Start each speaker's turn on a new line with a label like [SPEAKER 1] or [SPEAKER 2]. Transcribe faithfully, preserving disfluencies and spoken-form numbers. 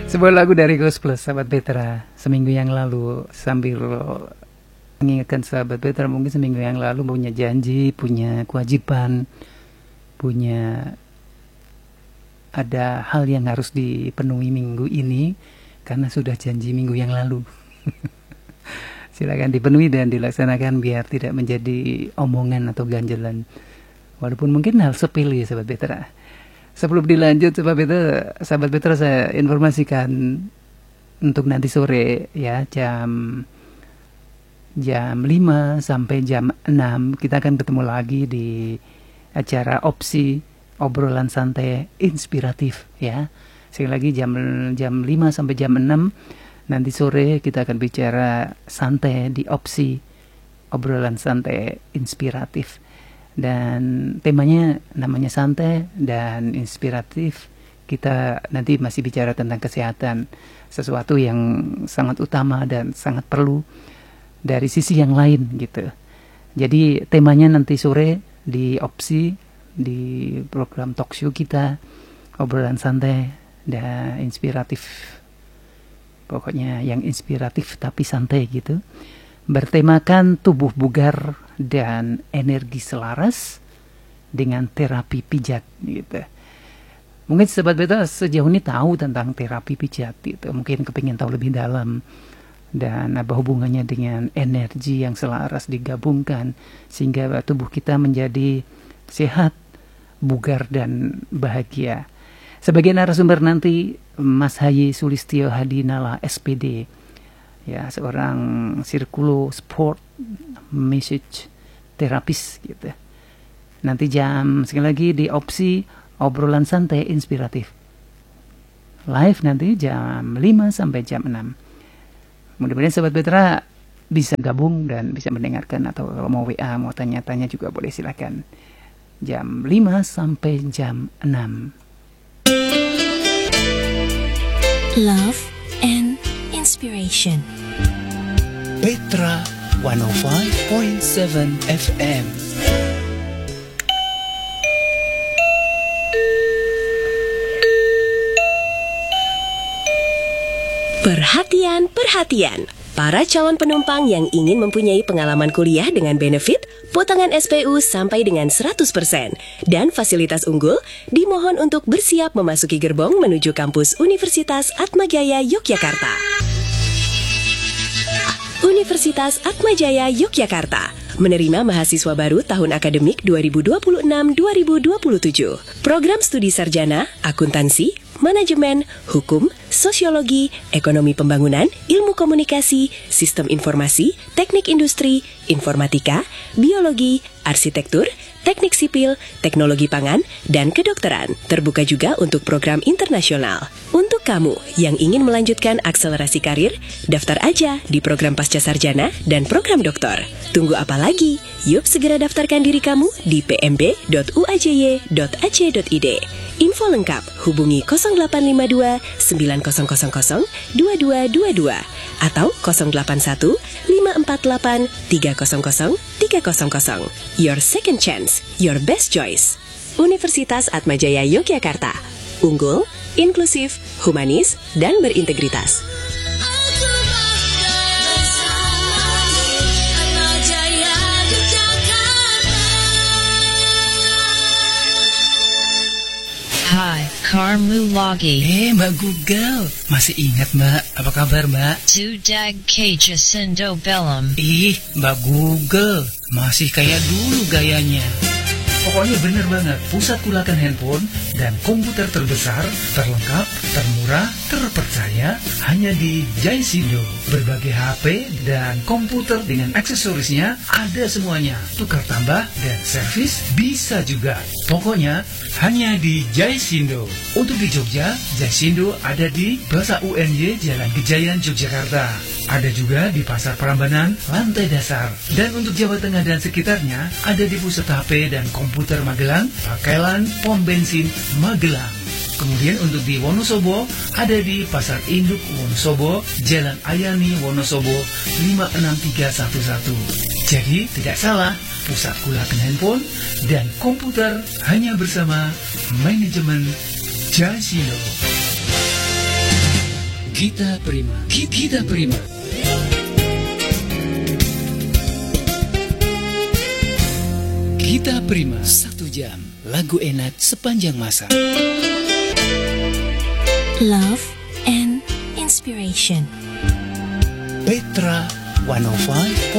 [SPEAKER 1] Sebuah lagu dari Ghost Plus, sahabat Petra, seminggu yang lalu, sambil mengingatkan sahabat Petra mungkin seminggu yang lalu punya janji, punya kewajiban, punya ada hal yang harus dipenuhi minggu ini karena sudah janji minggu yang lalu. Silakan dipenuhi dan dilaksanakan biar tidak menjadi omongan atau ganjelan, walaupun mungkin hal sepele, sahabat Petra. Sebelum dilanjut, sahabat Petra, sahabat Petra saya informasikan untuk nanti sore ya, jam jam lima sampai jam enam kita akan ketemu lagi di acara Opsi, obrolan santai inspiratif ya. Sekali lagi jam jam lima sampai jam enam nanti sore kita akan bicara santai di Opsi, obrolan santai inspiratif. Dan temanya namanya santai dan inspiratif. Kita nanti masih bicara tentang kesehatan, sesuatu yang sangat utama dan sangat perlu dari sisi yang lain gitu. Jadi temanya nanti sore di Opsi, di program talk show kita, obrolan santai dan inspiratif. Pokoknya yang inspiratif tapi santai gitu. Bertemakan tubuh bugar dan energi selaras dengan terapi pijat gitu. Mungkin sahabat beta sejauh ini tahu tentang terapi pijat gitu. Mungkin kepingin tahu lebih dalam dan apa hubungannya dengan energi yang selaras digabungkan sehingga tubuh kita menjadi sehat, bugar dan bahagia. Sebagai narasumber nanti Mas Hayi Sulistyo Hadinala S P D, ya, seorang Circulo Sport Message terapis gitu. Nanti jam sekali lagi di Opsi, obrolan santai inspiratif. Live nanti jam lima sampai jam enam. Mudah-mudahan sahabat Petra bisa gabung dan bisa mendengarkan, atau kalau mau W A, mau tanya-tanya juga boleh, silakan. Jam lima sampai jam enam.
[SPEAKER 2] Love and inspiration.
[SPEAKER 3] Petra seratus lima koma tujuh F M.
[SPEAKER 2] Perhatian, perhatian. Para calon penumpang yang ingin mempunyai pengalaman kuliah dengan benefit, potongan S P U sampai dengan seratus persen, dan fasilitas unggul, dimohon untuk bersiap memasuki gerbong menuju kampus Universitas Atmajaya Yogyakarta. Universitas Atmajaya Yogyakarta menerima mahasiswa baru tahun akademik dua ribu dua puluh enam dua ribu dua puluh tujuh. Program studi sarjana, akuntansi, manajemen, hukum, sosiologi, ekonomi pembangunan, ilmu komunikasi, sistem informasi, teknik industri, informatika, biologi, arsitektur, teknik sipil, teknologi pangan, dan kedokteran. Terbuka juga untuk program internasional. Untuk kamu yang ingin melanjutkan akselerasi karir, daftar aja di program pasca sarjana dan program doktor. Tunggu apa lagi? Yuk segera daftarkan diri kamu di p m b dot u a j y dot a c dot i d. Info lengkap hubungi nol delapan lima dua sembilan nol nol nol dua dua dua dua atau nol delapan satu lima empat delapan tiga nol nol tiga nol nol. Your second chance, your best choice. Universitas Atmajaya Yogyakarta. Unggul, inklusif, humanis, dan berintegritas.
[SPEAKER 4] Hai, Karmu Lagi.
[SPEAKER 3] Eh, Mbak Google. Masih ingat, Mbak? Apa kabar, Mbak?
[SPEAKER 4] Tudag Kajasindo Bellum.
[SPEAKER 3] Ih, Mbak Google. Masih kayak dulu gayanya. Pokoknya bener banget, pusat kulakan handphone dan komputer terbesar, terlengkap, termurah, terpercaya, hanya di Jaisindo. Berbagai H P dan komputer dengan aksesorisnya ada semuanya. Tukar tambah dan servis bisa juga. Pokoknya hanya di Jaisindo. Untuk di Jogja, Jaisindo ada di Plaza U N Y Jalan Gejayan, Yogyakarta. Ada juga di Pasar Prambanan, lantai dasar. Dan untuk Jawa Tengah dan sekitarnya, ada di Pusat H P dan Komputer Magelang, Pakailan, Pom Bensin, Magelang. Kemudian untuk di Wonosobo, ada di Pasar Induk Wonosobo, Jalan Ayani Wonosobo, lima enam tiga satu satu. Jadi tidak salah, pusat kulakan handphone dan komputer hanya bersama manajemen Jaisindo. Kita Prima, Kita Prima. Kita Prima, satu jam lagu enak sepanjang masa.
[SPEAKER 5] Love and inspiration.
[SPEAKER 3] Petra seratus lima